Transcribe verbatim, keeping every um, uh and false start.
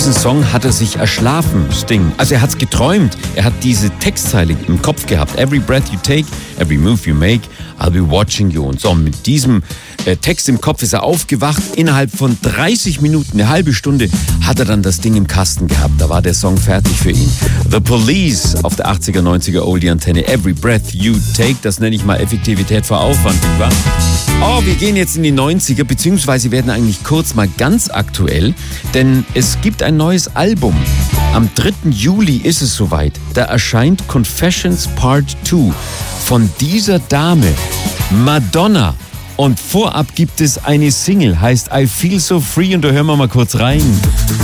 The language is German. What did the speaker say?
diesen Song hat er sich erschlafen, Sting. Also er hat's geträumt. Er hat diese Textzeile im Kopf gehabt. Every breath you take, every move you make, I'll be watching you. Und so, mit diesem äh, Text im Kopf ist er aufgewacht. Innerhalb von dreißig Minuten, eine halbe Stunde, hat er dann das Ding im Kasten gehabt. Da war der Song fertig für ihn. The Police auf der achtziger, neunziger Oldie-Antenne. Every breath you take, das nenne ich mal Effektivität vor Aufwand, nicht wahr? Oh, wir gehen jetzt in die neunziger, beziehungsweise werden eigentlich kurz mal ganz aktuell, denn es gibt ein neues Album. Am dritten Juli ist es soweit. Da erscheint Confessions Part zwei von dieser Dame, Madonna. Und vorab gibt es eine Single, heißt I Feel So Free, und da hören wir mal kurz rein.